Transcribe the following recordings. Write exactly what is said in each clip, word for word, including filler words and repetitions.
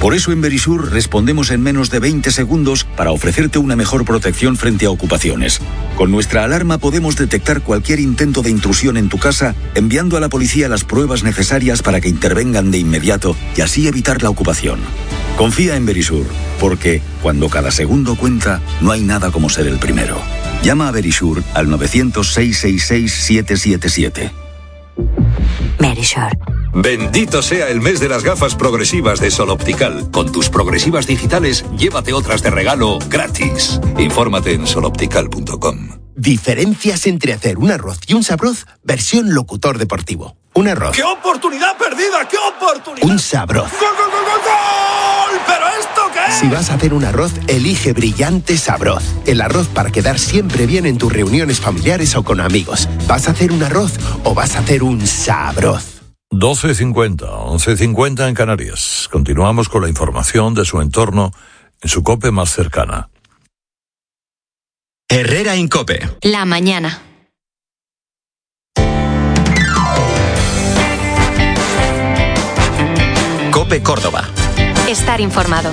Por eso en Verisur respondemos en menos de veinte segundos para ofrecerte una mejor protección frente a ocupaciones. Con nuestra alarma podemos detectar cualquier intento de intrusión en tu casa, enviando a la policía las pruebas necesarias para que intervengan de inmediato y así evitar la ocupación. Confía en Verisur, porque cuando cada segundo cuenta, no hay nada como ser el primero. Llama a Verisur al nueve cero cero, seis seis seis, siete siete siete. Verisur. Bendito sea el mes de las gafas progresivas de Sol Optical. Con tus progresivas digitales, llévate otras de regalo gratis. Infórmate en sol optical punto com. Diferencias entre hacer un arroz y un sabroz, versión locutor deportivo. Un arroz. ¡Qué oportunidad perdida! ¡Qué oportunidad! Un sabroz. ¡Gol, gol, gol, gol, gol! ¿Pero esto qué es? Si vas a hacer un arroz, elige Brillante Sabroz. El arroz para quedar siempre bien en tus reuniones familiares o con amigos. ¿Vas a hacer un arroz o vas a hacer un sabroz? doce cincuenta, once cincuenta en Canarias. Continuamos con la información de su entorno en su COPE más cercana. Herrera en COPE. La mañana. COPE Córdoba. Estar informado.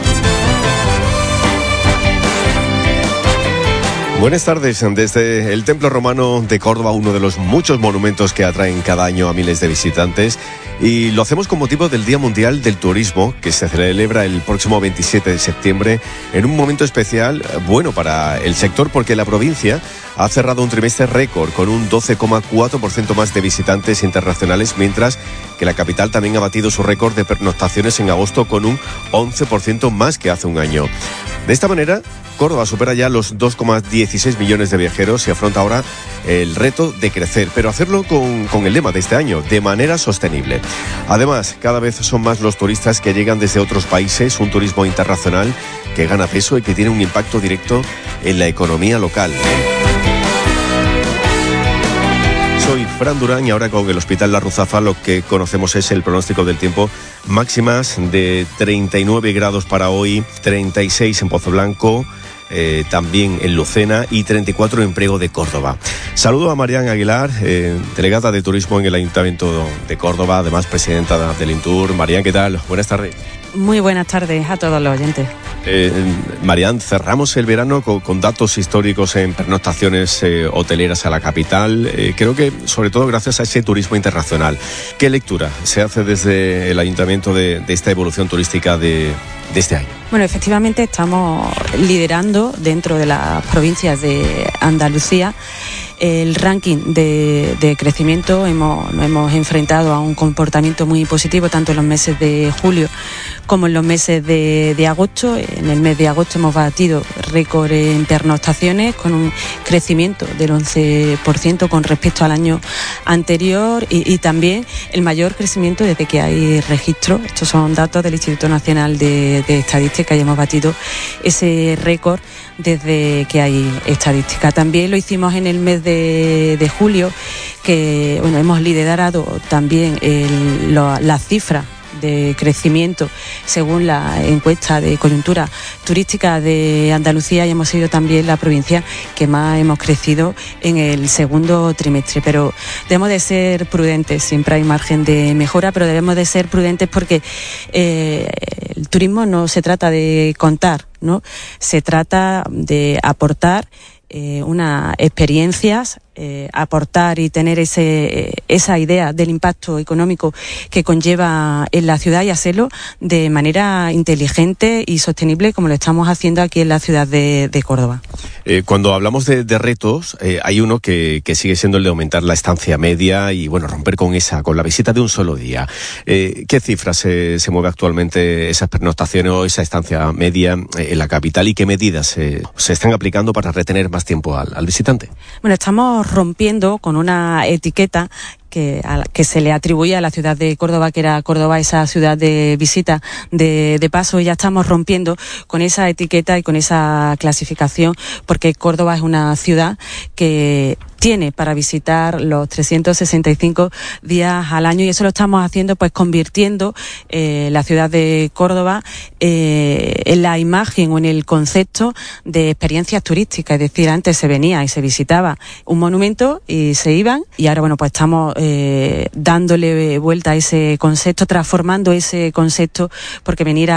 Buenas tardes. Desde el Templo Romano de Córdoba, uno de los muchos monumentos que atraen cada año a miles de visitantes, y lo hacemos con motivo del Día Mundial del Turismo, que se celebra el próximo veintisiete de septiembre, en un momento especial, bueno, para el sector, porque la provincia ha cerrado un trimestre récord con un doce coma cuatro por ciento más de visitantes internacionales, mientras que la capital también ha batido su récord de pernoctaciones en agosto con un once por ciento más que hace un año. De esta manera, Córdoba supera ya los dos coma dieciséis millones de viajeros y afronta ahora el reto de crecer, pero hacerlo con, con el lema de este año, de manera sostenible. Además, cada vez son más los turistas que llegan desde otros países, un turismo internacional que gana peso y que tiene un impacto directo en la economía local. Soy Fran Durán y ahora con el Hospital La Ruzafa lo que conocemos es el pronóstico del tiempo. Máximas de treinta y nueve grados para hoy, treinta y seis en Pozo Blanco, eh, también en Lucena y treinta y cuatro en Priego de Córdoba. Saludo a Marián Aguilar, eh, delegada de Turismo en el Ayuntamiento de Córdoba, además presidenta del Intur. Marián, ¿qué tal? Buenas tardes. Muy buenas tardes a todos los oyentes. Eh, Marián, cerramos el verano con, con datos históricos en pernoctaciones eh, hoteleras a la capital, eh, creo que sobre todo gracias a ese turismo internacional. ¿Qué lectura se hace desde el Ayuntamiento de, de esta evolución turística de, de este año? Bueno, efectivamente estamos liderando dentro de las provincias de Andalucía el ranking de, de crecimiento. Hemos, nos hemos enfrentado a un comportamiento muy positivo tanto en los meses de julio como en los meses de, de agosto. En el mes de agosto hemos batido récord en pernoctaciones con un crecimiento del once por ciento con respecto al año anterior y, y también el mayor crecimiento desde que hay registro. Estos son datos del Instituto Nacional de, de Estadística y hemos batido ese récord desde que hay estadística. También lo hicimos en el mes de, de julio, que bueno, hemos liderado también el, lo, la cifra de crecimiento según la encuesta de coyuntura turística de Andalucía y hemos sido también la provincia que más hemos crecido en el segundo trimestre. Pero debemos de ser prudentes, siempre hay margen de mejora, pero debemos de ser prudentes porque eh, el turismo no se trata de contar, ¿no? Se trata de aportar eh, unas experiencias, eh, aportar y tener ese, esa idea del impacto económico que conlleva en la ciudad y hacerlo de manera inteligente y sostenible como lo estamos haciendo aquí en la ciudad de, de Córdoba. Eh, cuando hablamos de, de retos, eh, hay uno que, que sigue siendo el de aumentar la estancia media y bueno, romper con esa, con la visita de un solo día. Eh, ¿Qué cifras se, se mueve actualmente esas pernoctaciones o esa estancia media en la capital y qué medidas se, se están aplicando para retener más tiempo al, al visitante? Bueno, estamos rompiendo con una etiqueta que, a la, que se le atribuía a la ciudad de Córdoba, que era Córdoba esa ciudad de visita, de, de paso, y ya estamos rompiendo con esa etiqueta y con esa clasificación, porque Córdoba es una ciudad que tiene para visitar los trescientos sesenta y cinco días al año y eso lo estamos haciendo pues convirtiendo eh, la ciudad de Córdoba eh, en la imagen o en el concepto de experiencias turísticas, es decir, antes se venía y se visitaba un monumento y se iban y ahora bueno pues estamos eh, dándole vuelta a ese concepto, transformando ese concepto porque venir a